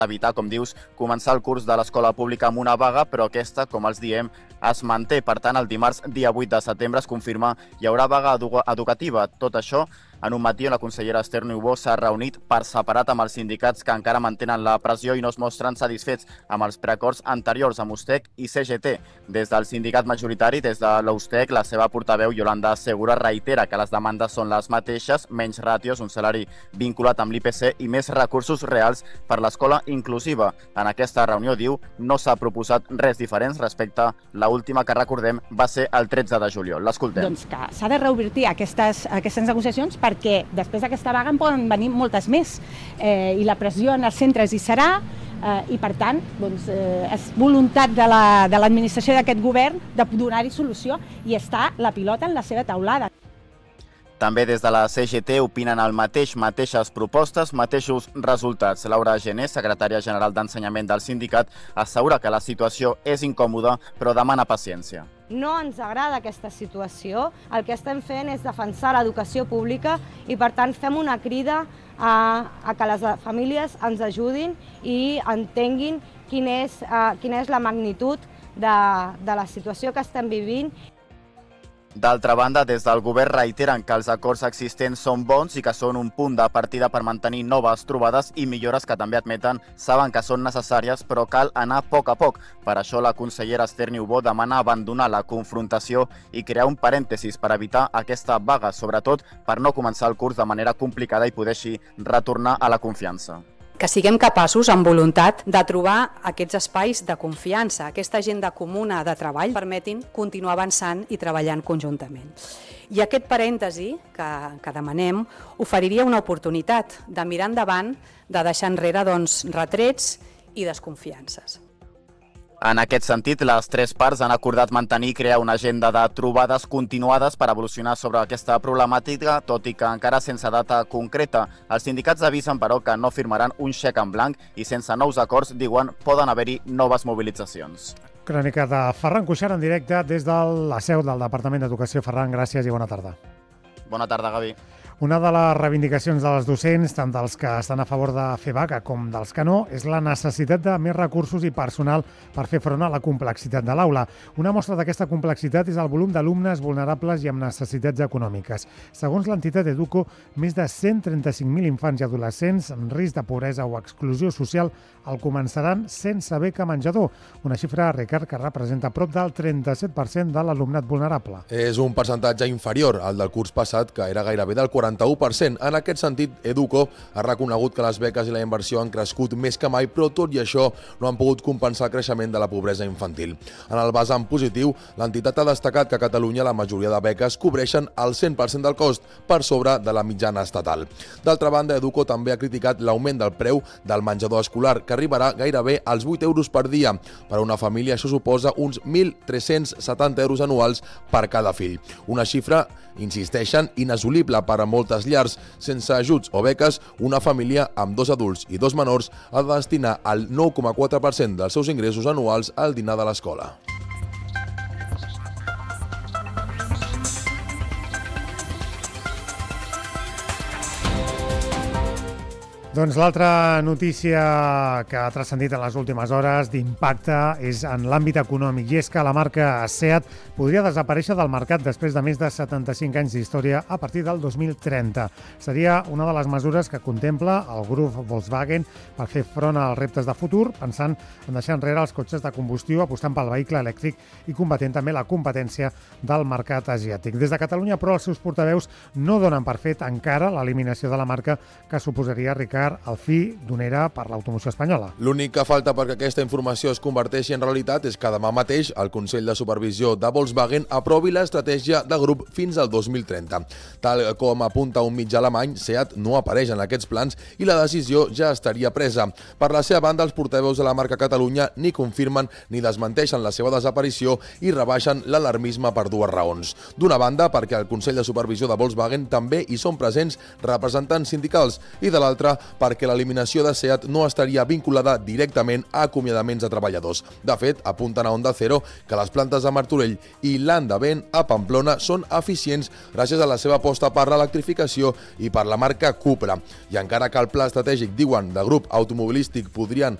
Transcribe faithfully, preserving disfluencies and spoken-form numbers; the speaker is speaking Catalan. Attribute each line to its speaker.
Speaker 1: evitar, com dius, començar el curs de l'escola pública amb una vaga, però aquesta, com els diem, es manté. Per tant, el dimarts, dia vuit de setembre, es confirma hi haurà vaga edu- educativa. Tot això en un matí on la consellera Esther Niubó s'ha reunit per separat amb els sindicats que encara mantenen la pressió i no es mostren satisfets amb els preacords anteriors amb USTEC i C G T. Des del sindicat majoritari, des de l'USTEC, la seva portaveu Yolanda Segura reitera que les demandes són les mateixes, menys ràtios, un salari vinculat amb l'I P C i més recursos reals per l'escola inclusiva. En aquesta reunió, diu, no s'ha proposat res diferent respecte a l'última que, recordem, va ser el tretze de juliol. L'escoltem.
Speaker 2: Doncs que s'ha de reobrir aquestes, aquestes negociacions perquè després d'aquesta vaga en poden venir moltes més eh, i la pressió en els centres hi serà eh, i per tant doncs, eh, és voluntat de la, de l'administració d'aquest govern de donar-hi solució i està la pilota en la seva taulada.
Speaker 1: També des de la C G T opinen el mateix, mateixes propostes, mateixos resultats. Laura Gené, secretària general d'Ensenyament del sindicat, assegura que la situació és incòmoda, però demana paciència.
Speaker 3: No ens agrada aquesta situació. El que estem fent és defensar l'educació pública i, per tant, fem una crida a, a que les famílies ens ajudin i entenguin quin és, uh, quina és la magnitud de, de la situació que estem vivint.
Speaker 1: D'altra banda, des del govern reiteren que els acords existents són bons i que són un punt de partida per mantenir noves trobades i millores que també admeten saben que són necessàries, però cal anar a poc a poc. Per això la consellera Esther Niubó demana abandonar la confrontació i crear un parèntesis per evitar aquesta vaga, sobretot per no començar el curs de manera complicada i poder així retornar a la confiança.
Speaker 4: Que siguem capaços, amb voluntat, de trobar aquests espais de confiança, aquesta agenda comuna de treball, permetin continuar avançant i treballant conjuntament. I aquest parèntesi que, que demanem oferiria una oportunitat de mirar endavant, de deixar enrere doncs, retrets i desconfiances.
Speaker 1: En aquest sentit, les tres parts han acordat mantenir i crear una agenda de trobades continuades per evolucionar sobre aquesta problemàtica, tot i que encara sense data concreta. Els sindicats avisen, però, que no firmaran un xec en blanc i sense nous acords, diuen, poden haver-hi noves mobilitzacions.
Speaker 5: Crònica de Ferran Cuixart en directe des de la seu del Departament d'Educació. Ferran, gràcies i bona tarda.
Speaker 1: Bona tarda, Gavi.
Speaker 5: Una de les reivindicacions dels docents, tant dels que estan a favor de fer vaga com dels que no, és la necessitat de més recursos i personal per fer front a la complexitat de l'aula. Una mostra d'aquesta complexitat és el volum d'alumnes vulnerables i amb necessitats econòmiques. Segons l'entitat Educo, més de cent trenta-cinc mil infants i adolescents en risc de pobresa o exclusió social el començaran sense beca menjador. Una xifra, Ricard, que representa prop del trenta-set per cent de l'alumnat vulnerable.
Speaker 6: És un percentatge inferior al del curs passat, que era gairebé del quaranta-u per cent. En aquest sentit, Educo ha reconegut que les beques i la inversió han crescut més que mai, però tot i això no han pogut compensar el creixement de la pobresa infantil. En el vessant positiu, l'entitat ha destacat que a Catalunya la majoria de beques cobreixen el cent per cent del cost, per sobre de la mitjana estatal. D'altra banda, Educo també ha criticat l'augment del preu del menjador escolar, que arribarà gairebé als vuit euros per dia. Per a una família això suposa uns mil tres-cents setanta euros anuals per cada fill. Una xifra, insisteixen, inassolible per a moltes llars. Sense ajuts o beques, una família amb dos adults i dos menors ha de destinar el nou coma quatre per cent dels seus ingressos anuals al dinar de l'escola.
Speaker 5: Doncs l'altra notícia que ha transcendit en les últimes hores d'impacte és en l'àmbit econòmic, i és que la marca Seat podria desaparèixer del mercat després de més de setanta-cinc anys d'història a partir del dos mil trenta. Seria una de les mesures que contempla el grup Volkswagen per fer front als reptes de futur, pensant en deixar enrere els cotxes de combustió, apostant pel vehicle elèctric i combatent també la competència del mercat asiàtic. Des de Catalunya, però, els seus portaveus no donen per fet encara l'eliminació de la marca, que suposaria, Ricard, el fi d'una era per l'automoció espanyola.
Speaker 6: L'únic que falta perquè aquesta informació es converteixi en realitat és que demà mateix el Consell de Supervisió de Volkswagen aprovi l'estratègia de grup fins al dos mil trenta. Tal com apunta un mitjà alemany, Seat no apareix en aquests plans i la decisió ja estaria presa. Per la seva banda, els portaveus de la marca Catalunya ni confirmen ni desmenteixen la seva desaparició i rebaixen l'alarmisme per dues raons. D'una banda, perquè al Consell de Supervisió de Volkswagen també hi són presents representants sindicals, i de l'altra, perquè l'eliminació de SEAT no estaria vinculada directament a acomiadaments de treballadors. De fet, apunten a Onda Cero que les plantes de Martorell i l'Andavent a Pamplona són eficients gràcies a la seva aposta per l'electrificació i per la marca Cupra. I encara que el pla estratègic, diuen, de grup automobilístic podrien